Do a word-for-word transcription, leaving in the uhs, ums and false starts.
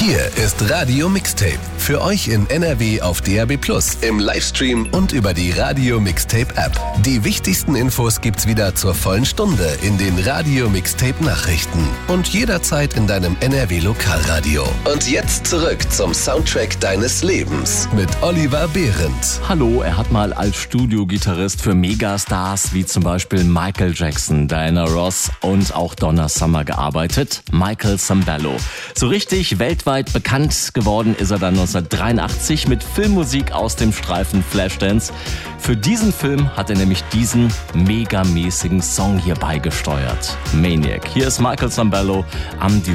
Hier ist Radio Mixtape. Für euch in N R W auf D A B plus, im Livestream und über die Radio Mixtape App. Die wichtigsten Infos gibt's wieder zur vollen Stunde in den Radio Mixtape Nachrichten und jederzeit in deinem N R W Lokalradio. Und jetzt zurück zum Soundtrack deines Lebens mit Oliver Behrendt. Hallo, er hat mal als Studiogitarrist für Megastars wie zum Beispiel Michael Jackson, Diana Ross und auch Donna Summer gearbeitet. Michael Sambello. So richtig weltweit bekannt geworden ist er dann neunzehnhundertdreiundachtzig mit Filmmusik aus dem Streifen Flashdance. Für diesen Film hat er nämlich diesen megamäßigen Song hier beigesteuert. Maniac. Hier ist Michael Sambello am